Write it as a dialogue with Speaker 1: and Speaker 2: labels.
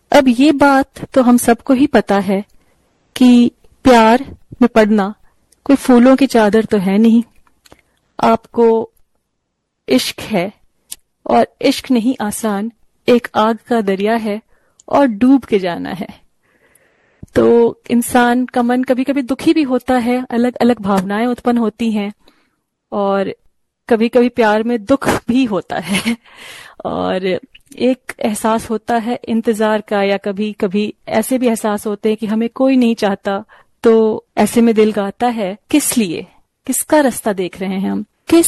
Speaker 1: अब ये बात तो हम सबको ही पता है कि प्यार में पड़ना कोई फूलों की चादर तो है नहीं। आपको इश्क है, और इश्क नहीं आसान, एक आग का दरिया है और डूब के जाना है। तो इंसान का मन कभी कभी दुखी भी होता है, अलग अलग भावनाएं उत्पन्न होती हैं, और कभी कभी प्यार में दुख भी होता है और एक एहसास होता है इंतजार का, या कभी कभी ऐसे भी एहसास होते हैं कि हमें कोई नहीं चाहता। तो ऐसे में दिल गाता है, किस लिए, किसका रास्ता देख रहे हैं हम।